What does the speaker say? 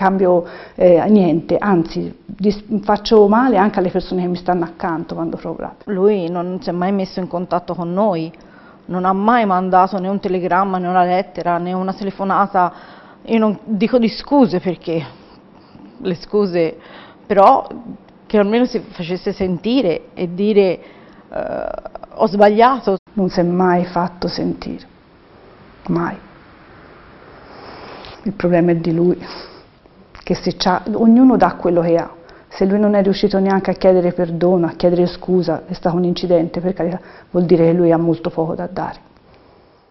cambio niente, anzi faccio male anche alle persone che mi stanno accanto quando provo rabbia. Lui non si è mai messo in contatto con noi, non ha mai mandato né un telegramma, né una lettera, né una telefonata. Io non dico di scuse perché le scuse, però che almeno si facesse sentire e dire ho sbagliato. Non si è mai fatto sentire, mai. Il problema è di lui, che se ognuno dà quello che ha. Se lui non è riuscito neanche a chiedere perdono, a chiedere scusa, è stato un incidente, per carità, vuol dire che lui ha molto poco da dare.